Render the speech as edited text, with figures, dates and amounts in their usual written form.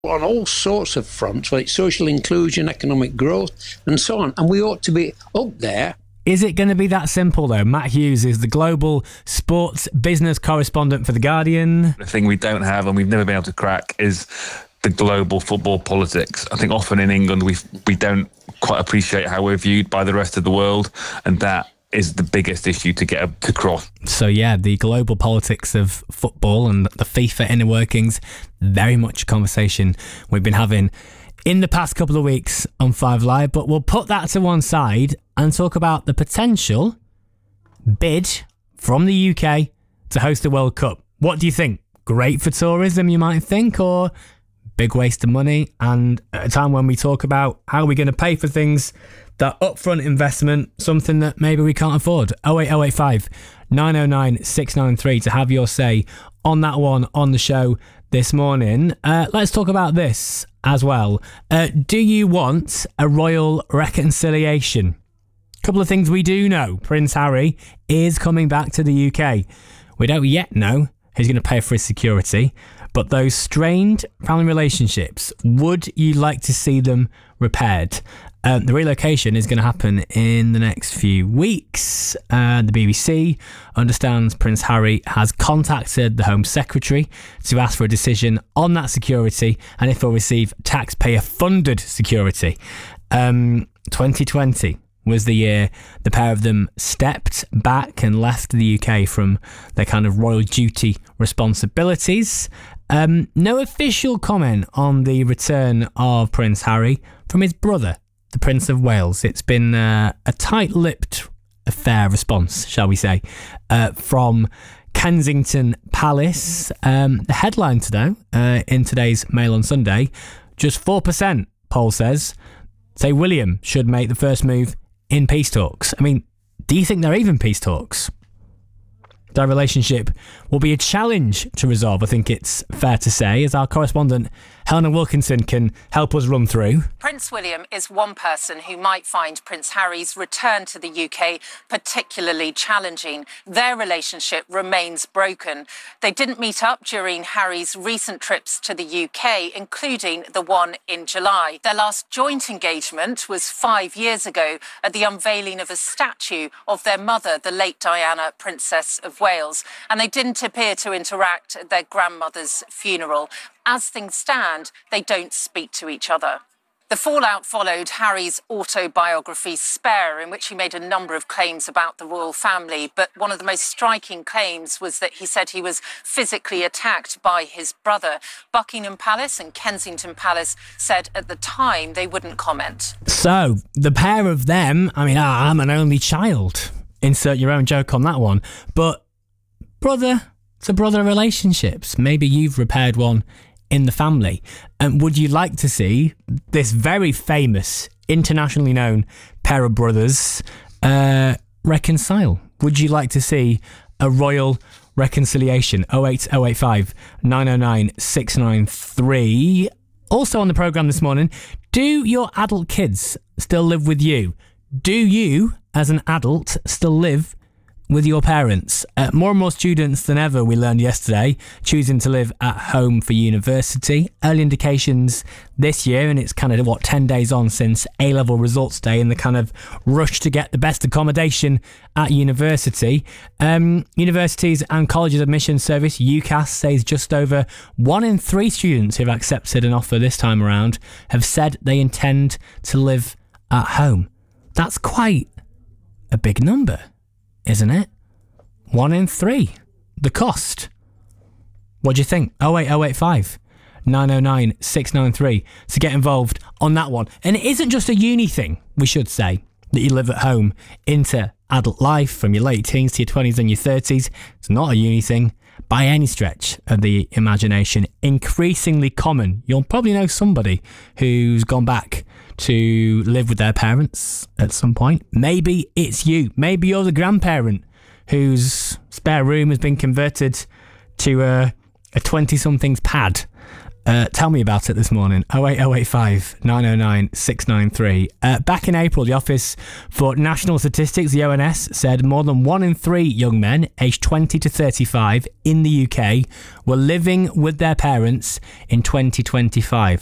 on all sorts of fronts, whether it's social inclusion, economic growth, and so on. And we ought to be up there. Is it going to be that simple, though? Matt Hughes is the global sports business correspondent for The Guardian. The thing we don't have and we've never been able to crack is the global football politics. I think often in England we don't quite appreciate how we're viewed by the rest of the world, and that is the biggest issue to get to cross. So yeah, the global politics of football and the FIFA inner workings, very much a conversation we've been having in the past couple of weeks on 5 Live, but we'll put that to one side and talk about the potential bid from the UK to host the World Cup. What do you think? Great for tourism, you might think, or big waste of money? And at a time when we talk about how we're going to pay for things, that upfront investment, something that maybe we can't afford. 08085 909 693 to have your say on that one on the show this morning. Let's talk about this as well. Do you want a royal reconciliation? A couple of things we do know. Prince Harry is coming back to the UK. We don't yet know who's going to pay for his security, but those strained family relationships, would you like to see them repaired? The relocation is going to happen in the next few weeks. The BBC understands Prince Harry has contacted the Home Secretary to ask for a decision on that security and if he'll receive taxpayer-funded security. 2020 was the year the pair of them stepped back and left the UK from their kind of royal duty responsibilities. No official comment on the return of Prince Harry from his brother, the Prince of Wales. It's been a tight-lipped affair response, shall we say, from Kensington Palace. The headline today, in today's Mail on Sunday, just 4%, poll says, say William should make the first move in peace talks. I mean, do you think they're even peace talks? Their relationship will be a challenge to resolve, I think it's fair to say, as our correspondent Helena Wilkinson can help us run through. Prince William is one person who might find Prince Harry's return to the UK particularly challenging. Their relationship remains broken. They didn't meet up during Harry's recent trips to the UK, including the one in July. Their last joint engagement was 5 years ago at the unveiling of a statue of their mother, the late Diana, Princess of Wales, and they didn't appear to interact at their grandmother's funeral. As things stand, they don't speak to each other. The fallout followed Harry's autobiography Spare, in which he made a number of claims about the royal family, but one of the most striking claims was that he said he was physically attacked by his brother. Buckingham Palace and Kensington Palace said at the time they wouldn't comment. So, the pair of them, I mean, I'm an only child. Insert your own joke on that one. But brother-to-brother relationships, maybe you've repaired one in the family. And would you like to see this very famous, internationally known pair of brothers reconcile? Would you like to see a royal reconciliation? 08085 909 693. Also on the programme this morning, do your adult kids still live with you? Do you, as an adult, still live with your parents? More and more students than ever, we learned yesterday, choosing to live at home for university. Early indications this year, and it's kind of, 10 days on since A-level results day and the kind of rush to get the best accommodation at university. Universities and Colleges Admissions Service, UCAS, says just over 1 in 3 students who've accepted an offer this time around have said they intend to live at home. That's quite a big number, isn't it? 1 in 3. The cost. What do you think? 08085 909 693 to get involved on that one. And it isn't just a uni thing, we should say, that you live at home into adult life from your late teens to your 20s and your 30s. It's not a uni thing by any stretch of the imagination. Increasingly common. You'll probably know somebody who's gone back to live with their parents at some point. Maybe it's you. Maybe you're the grandparent whose spare room has been converted to a 20-something's pad. Tell me about it this morning. 08085 909 693. Back in April, the Office for National Statistics, the ONS, said more than 1 in 3 young men aged 20 to 35 in the UK were living with their parents in 2025.